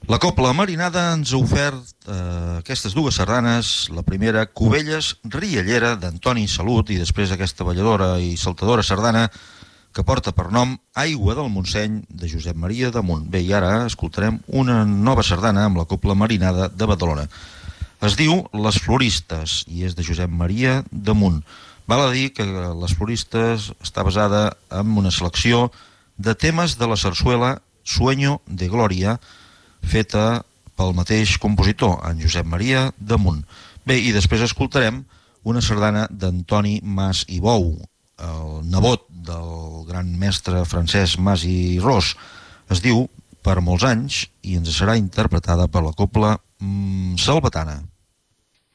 La Cobla Marinada ens ha ofert aquestes dues sardanes, la primera Cubelles Riallera d'Antoni Salut i després aquesta balladora i saltadora sardana que porta per nom Aigua del Montseny de Josep Maria Damunt. Bé, i ara escoltarem una nova sardana amb la Cobla Marinada de Badalona. Es diu Les Floristes i és de Josep Maria Damunt. Val a dir que Les Floristes està basada en una selecció de temes de la sarsuela Sueño de Gloria, feta pel mateix compositor, en Josep Maria Damunt. Bé, i després escoltarem una sardana d'Antoni Mas i Bou, el nebot del gran mestre Francesc Mas i Ros. Es diu Per molts anys i ens serà interpretada per la Cobla Salvatana.